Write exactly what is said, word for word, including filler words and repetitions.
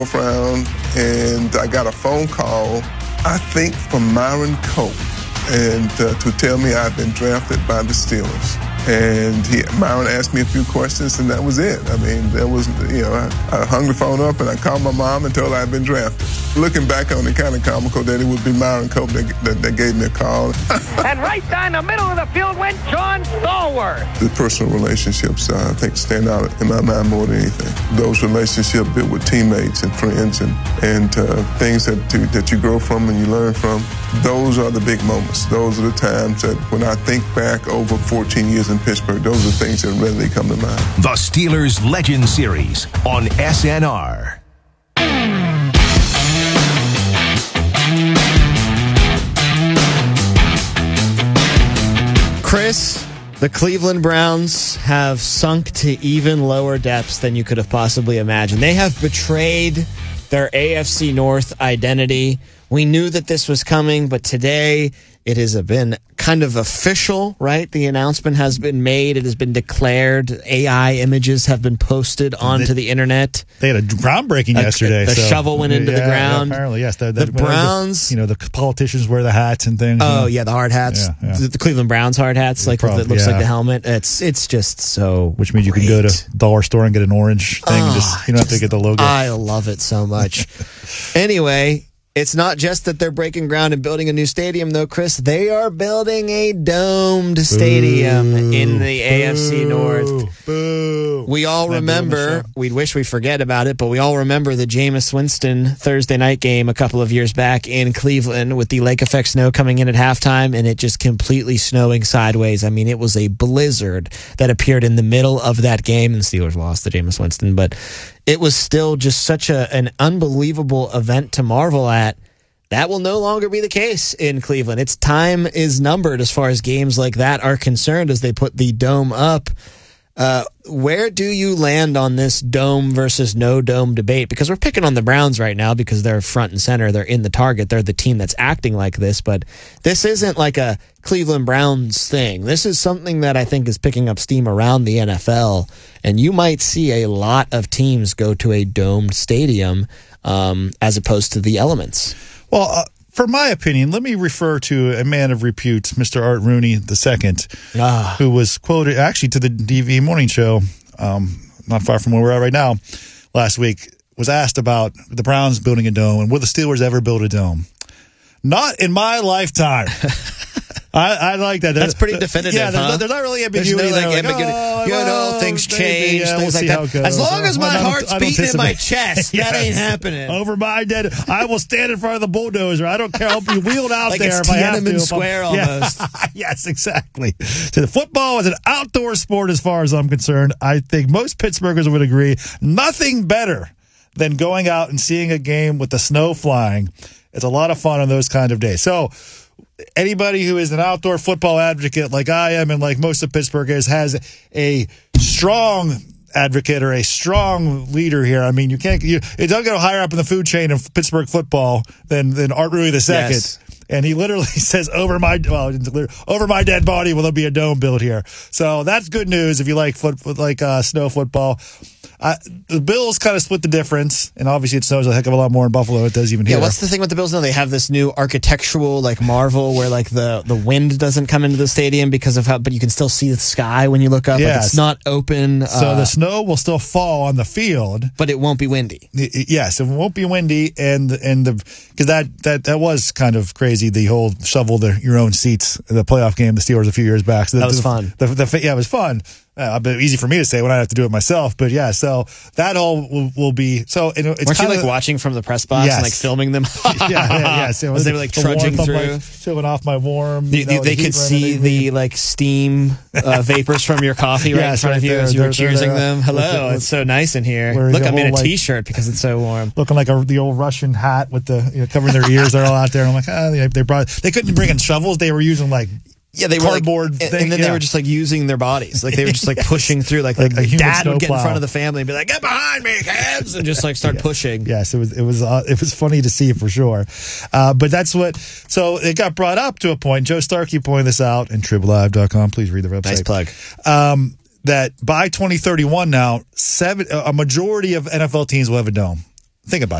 round, and I got a phone call, I think from Myron Cope, and uh, to tell me I've been drafted by the Steelers. And he, Myron asked me a few questions, and that was it. I mean, there was, you know, I, I hung the phone up, and I called my mom and told her I'd been drafted. Looking back on it, kind of comical that it would be Myron Cope that, that, that gave me a call. And right down the middle of the field went John Stallworth. The personal relationships, uh, I think, stand out in my mind more than anything. Those relationships built with teammates and friends and, and uh, things that, to, that you grow from and you learn from, those are the big moments. Those are the times that when I think back over fourteen years in Pittsburgh, those are things that readily come to mind. The Steelers Legend Series on S N R. Chris, the Cleveland Browns have sunk to even lower depths than you could have possibly imagined. They have betrayed their A F C North identity. We knew that this was coming, but today it has been kind of official, right? The announcement has been made. It has been declared. A I images have been posted onto they, the internet. They had a groundbreaking a, yesterday. The so. shovel went into yeah, the ground. Yeah, apparently, yes. The, the, the Browns. The, you know, the politicians wear the hats and things. Oh, you know? yeah, the hard hats. Yeah, yeah. The, the Cleveland Browns hard hats, like Probably, it looks yeah. like the helmet. It's it's just so Which means great. you can go to the dollar store and get an orange thing. Oh, and just, you don't just, have to get the logo. I love it so much. Anyway, it's not just that they're breaking ground and building a new stadium, though, Chris. They are building a domed stadium boo, in the boo, A F C North. Boo. We all Not remember, we wish we forget about it, but we all remember the Jameis Winston Thursday night game a couple of years back in Cleveland with the lake effect snow coming in at halftime and it just completely snowing sideways. I mean, it was a blizzard that appeared in the middle of that game, and the Steelers lost to Jameis Winston, but it was still just such a, an unbelievable event to marvel at. That will no longer be the case in Cleveland. Its time is numbered as far as games like that are concerned as they put the dome up. Uh, where do you land on this dome versus no dome debate? Because we're picking on the Browns right now because they're front and center. They're in the target. They're the team that's acting like this. But this isn't like a Cleveland Browns thing. This is something that I think is picking up steam around the N F L. And you might see a lot of teams go to a domed stadium um, as opposed to the elements. Well, uh, for my opinion, let me refer to a man of repute, Mister Art Rooney the Second, ah. who was quoted actually to the D V Morning Show, um, not far from where we're at right now, last week, was asked about the Browns building a dome and will the Steelers ever build a dome? Not in my lifetime. I, I like that. That's pretty definitive. Yeah, there's, huh? there's not really ambiguity. There's no, like, like, ambiguity. oh, you know, well, things maybe, change, yeah, things we'll like that. As long as my heart's beating in my chest, yes. that ain't happening. Over my dead, I will stand in front of the bulldozer. I don't care. I'll be wheeled out like there it's if I have to. Tiananmen Square almost. Yeah. Yes, exactly. So the football is an outdoor sport as far as I'm concerned. I think most Pittsburghers would agree. Nothing better than going out and seeing a game with the snow flying. It's a lot of fun on those kind of days. So anybody who is an outdoor football advocate like I am and like most of Pittsburgh is has a strong advocate or a strong leader here. I mean, you can't you, it doesn't go higher up in the food chain of Pittsburgh football than than Art Rooney the Second. Yes. And he literally says, over my well, over my dead body will there be a dome built here. So that's good news if you like foot like uh, snow football. I, the Bills kind of split the difference, and obviously it snows a heck of a lot more in Buffalo than it does even here. Yeah, what's the thing with the Bills now? They have this new architectural like marvel where like the, the wind doesn't come into the stadium because of how, but you can still see the sky when you look up. Yes. Like it's not open. So uh, the snow will still fall on the field, but it won't be windy. Yes, it won't be windy, and and the because that, that that was kind of crazy. The whole shovel the your own seats, the playoff game, the Steelers a few years back. So that the, was the, fun. The, the, the, yeah, it was fun. Uh, a bit easy for me to say when I have to do it myself, but yeah. So that all will, will be so. It, it's Weren't kinda, you like watching from the press box yes. and like filming them? yeah, yeah, yeah. So as they were like trudging through, my, showing off my warm. The, you know, they the could see the like steam uh, vapors from your coffee right yes, in front right of you there, as you were they're, cheersing they're, them. Hello, with the, with, it's so nice in here. Look, I'm in a like, t-shirt because it's so warm. Looking like a, the old Russian hat with the you know, covering their ears. They're all out there. I'm like, ah, they, they brought. They couldn't bring in shovels. They were using like. Yeah, they were cardboard like, thing, and then yeah. they were just like using their bodies, like they were just like yes. pushing through, like like, like a dad would get snowplow. in front of the family and be like, "Get behind me, kids!" and just like start yeah. pushing. Yes, it was it was uh, it was funny to see for sure, uh, but that's what. So it got brought up to a point. Joe Starkey pointed this out in trib live dot com. Please read the website. Nice plug. Um, that by twenty thirty-one now, seven a majority of N F L teams will have a dome. Think about it.